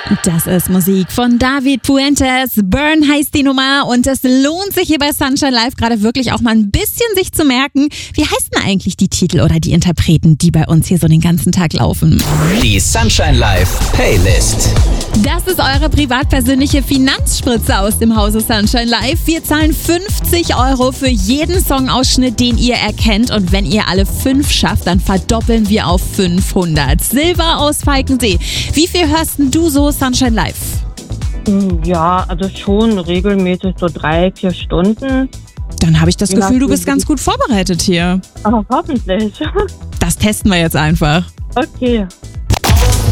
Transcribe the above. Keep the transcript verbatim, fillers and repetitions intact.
Das ist Musik von David Puentes. Burn heißt die Nummer und es lohnt sich hier bei Sunshine Live gerade wirklich auch mal ein bisschen sich zu merken, wie heißen eigentlich die Titel oder die Interpreten, die bei uns hier so den ganzen Tag laufen. Die Sunshine Live Playlist. Das ist eure privat-persönliche Finanzspritze aus dem Hause Sunshine Live. Wir zahlen fünfzig Euro für jeden Songausschnitt, den ihr erkennt. Und wenn ihr alle fünf schafft, dann verdoppeln wir auf fünfhundert. Silber aus Falkensee. Wie viel hörst denn du so Sunshine Live? Ja, also schon regelmäßig so drei, vier Stunden. Dann habe ich das Gefühl, du bist ganz gut vorbereitet hier. Aber hoffentlich. Das testen wir jetzt einfach. Okay.